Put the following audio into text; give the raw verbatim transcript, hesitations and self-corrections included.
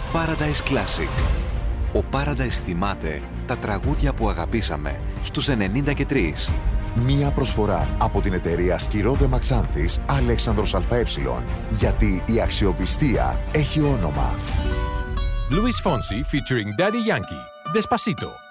Paradise Classic. Ο Paradise θυμάται τα τραγούδια που αγαπήσαμε στους ενενήντα και τρία. Μία προσφορά από την εταιρεία Σκυρόδε Μαξάνθης Αλέξανδρος ΑΕ. Γιατί η αξιοπιστία έχει όνομα. Luis Fonsi featuring Daddy Yankee. Despacito.